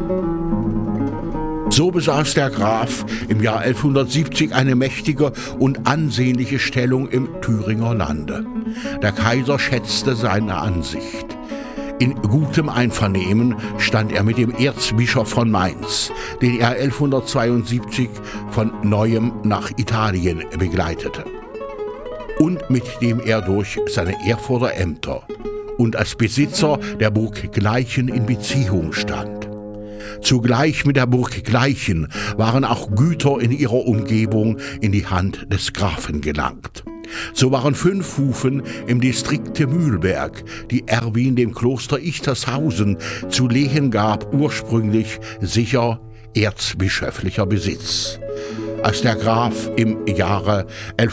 So besaß der Graf im Jahr 1170 eine mächtige und ansehnliche Stellung im Thüringer Lande. Der Kaiser schätzte seine Ansicht. In gutem Einvernehmen stand er mit dem Erzbischof von Mainz, den er 1172 von neuem nach Italien begleitete und mit dem er durch seine Erfurter Ämter und als Besitzer der Burg Gleichen in Beziehung stand. Zugleich mit der Burg Gleichen waren auch Güter in ihrer Umgebung in die Hand des Grafen gelangt. So waren 5 Hufen im Distrikte Mühlberg, die Erwin dem Kloster Ichtershausen zu lehen gab, ursprünglich sicher erzbischöflicher Besitz. Als der Graf im Jahre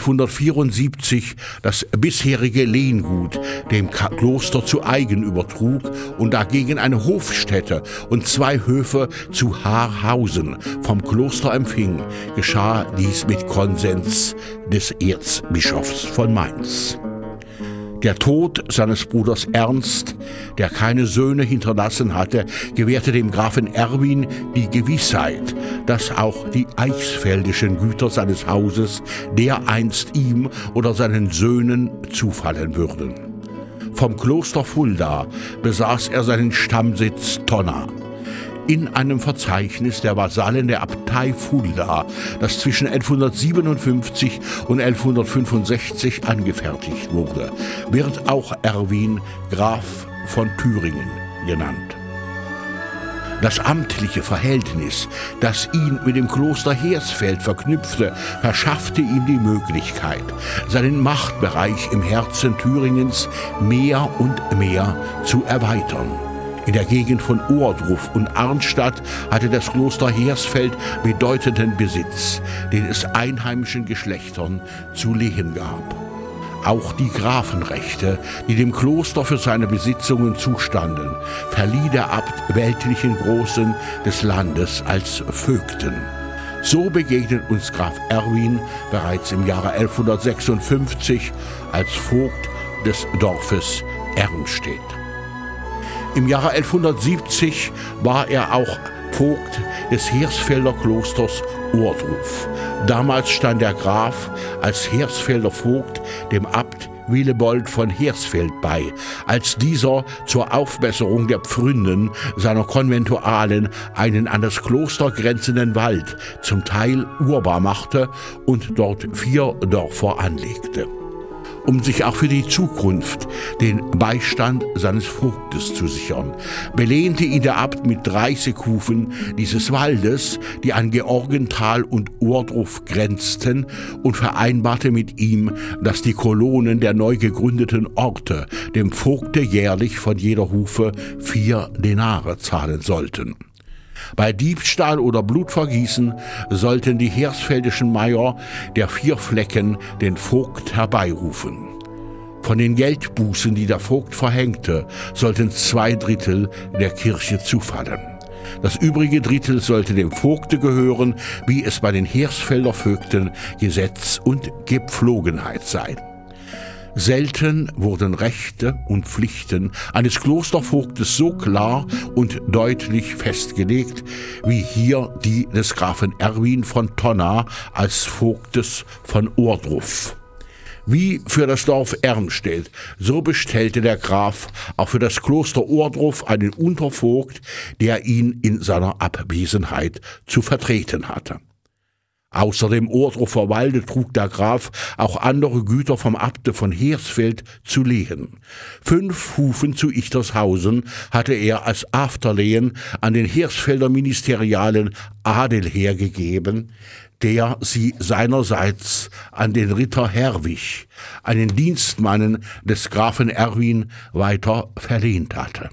1174 das bisherige Lehngut dem Kloster zu eigen übertrug und dagegen eine Hofstätte und 2 Höfe zu Haarhausen vom Kloster empfing, geschah dies mit Konsens des Erzbischofs von Mainz. Der Tod seines Bruders Ernst, der keine Söhne hinterlassen hatte, gewährte dem Grafen Erwin die Gewissheit, dass auch die eichsfeldischen Güter seines Hauses dereinst ihm oder seinen Söhnen zufallen würden. Vom Kloster Fulda besaß er seinen Stammsitz Tonna. In einem Verzeichnis der Vasallen der Abtei Fulda, das zwischen 1157 und 1165 angefertigt wurde, wird auch Erwin Graf von Thüringen genannt. Das amtliche Verhältnis, das ihn mit dem Kloster Hersfeld verknüpfte, verschaffte ihm die Möglichkeit, seinen Machtbereich im Herzen Thüringens mehr und mehr zu erweitern. In der Gegend von Ohrdruf und Arnstadt hatte das Kloster Hersfeld bedeutenden Besitz, den es einheimischen Geschlechtern zu lehen gab. Auch die Grafenrechte, die dem Kloster für seine Besitzungen zustanden, verlieh der Abt weltlichen Großen des Landes als Vögten. So begegnet uns Graf Erwin bereits im Jahre 1156 als Vogt des Dorfes Ermstedt. Im Jahre 1170 war er auch Vogt des Hersfelder Klosters Ohrdruf. Damals stand der Graf als Hersfelder Vogt dem Abt Willebold von Hersfeld bei, als dieser zur Aufbesserung der Pfründen seiner Konventualen einen an das Kloster grenzenden Wald zum Teil urbar machte und dort 4 Dörfer anlegte. Um sich auch für die Zukunft den Beistand seines Vogtes zu sichern, belehnte ihn der Abt mit 30 Hufen dieses Waldes, die an Georgenthal und Ohrdruf grenzten, und vereinbarte mit ihm, dass die Kolonen der neu gegründeten Orte dem Vogte jährlich von jeder Hufe 4 Denare zahlen sollten. Bei Diebstahl oder Blutvergießen sollten die hersfeldischen Meier der 4 Flecken den Vogt herbeirufen. Von den Geldbußen, die der Vogt verhängte, sollten 2/3 der Kirche zufallen. Das übrige Drittel sollte dem Vogte gehören, wie es bei den Hersfelder Vögten Gesetz und Gepflogenheit sei. Selten wurden Rechte und Pflichten eines Klostervogtes so klar und deutlich festgelegt, wie hier die des Grafen Erwin von Tonna als Vogtes von Ohrdruf. Wie für das Dorf Ermstedt, so bestellte der Graf auch für das Kloster Ohrdruf einen Untervogt, der ihn in seiner Abwesenheit zu vertreten hatte. Außer dem Ohrdrufer Walde trug der Graf auch andere Güter vom Abte von Hersfeld zu lehen. 5 Hufen zu Ichtershausen hatte er als Afterlehen an den Hersfelder ministerialen Adel hergegeben, der sie seinerseits an den Ritter Herwig, einen Dienstmannen des Grafen Erwin, weiter verlehnt hatte.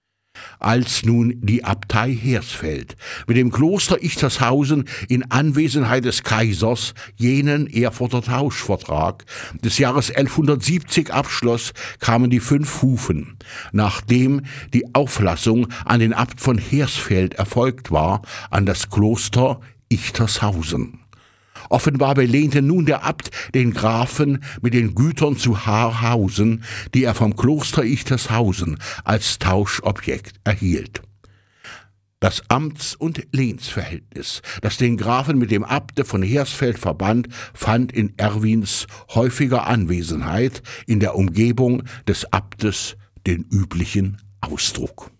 Als nun die Abtei Hersfeld mit dem Kloster Ichtershausen in Anwesenheit des Kaisers jenen Erfurter Tauschvertrag des Jahres 1170 abschloss, kamen die 5 Hufen, nachdem die Auflassung an den Abt von Hersfeld erfolgt war, an das Kloster Ichtershausen. Offenbar belehnte nun der Abt den Grafen mit den Gütern zu Haarhausen, die er vom Kloster Ichtershausen als Tauschobjekt erhielt. Das Amts- und Lehnsverhältnis, das den Grafen mit dem Abte von Hersfeld verband, fand in Erwins häufiger Anwesenheit in der Umgebung des Abtes den üblichen Ausdruck.